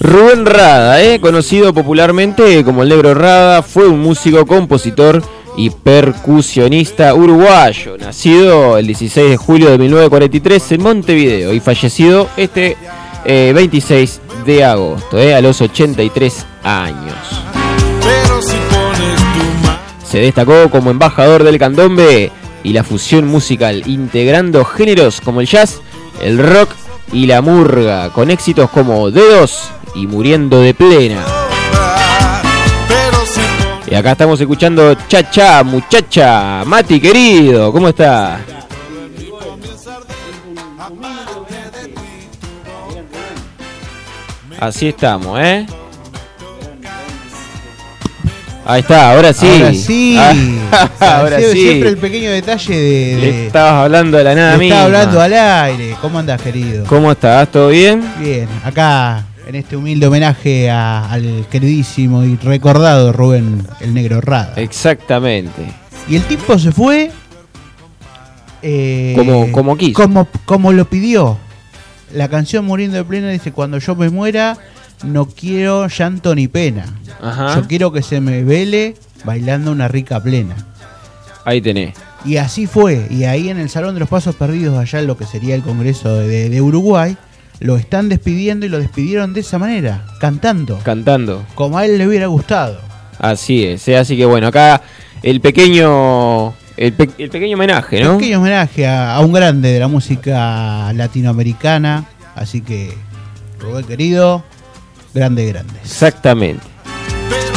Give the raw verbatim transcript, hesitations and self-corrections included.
Rubén Rada, eh, conocido popularmente como el Negro Rada, fue un músico, compositor y percusionista uruguayo, nacido el dieciséis de julio de mil novecientos cuarenta y tres en Montevideo y fallecido este eh, veintiséis de agosto, eh, a los ochenta y tres años. Se destacó como embajador del candombe y la fusión musical, integrando géneros como el jazz, el rock y la murga, con éxitos como Dedos y Muriendo de Plena. Y acá estamos escuchando Cha Cha, muchacha. Mati, querido, ¿cómo está? Así estamos, ¿eh? Ahí está, ahora sí. Ahora sí. Ah, ahora siempre, sí. Siempre el pequeño detalle de... de Le estabas hablando de la nada misma. Estaba hablando al aire. ¿Cómo andás, querido? ¿Cómo estás? ¿Todo bien? Bien, acá en este humilde homenaje a, al queridísimo y recordado Rubén el Negro Rada. Exactamente. Y el tipo se fue... Eh, como, como quiso. Como, como lo pidió. La canción Muriendo de Plena dice: cuando yo me muera, no quiero llanto ni pena. Ajá. Yo quiero que se me vele bailando una rica plena. Ahí tenés. Y así fue. Y ahí en el Salón de los Pasos Perdidos, allá en lo que sería el Congreso de, de Uruguay, lo están despidiendo y lo despidieron de esa manera, cantando. Cantando. Como a él le hubiera gustado. Así es. Así que bueno, acá el pequeño... El, pe- el pequeño homenaje, ¿no? Un pequeño homenaje a, a un grande de la música latinoamericana. Así que, Rubén querido, grande, grande. Exactamente.